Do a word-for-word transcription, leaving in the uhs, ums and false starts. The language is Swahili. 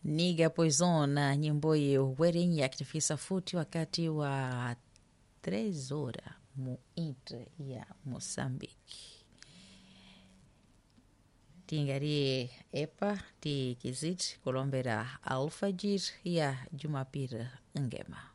Niga Poison na nyimbo hiyo Wedding yakifisa futi wakati wa tres horas mu intre ya Mosambiki. Tingarie epa ti kizit kolombera alfajir ya Jumapili ngema.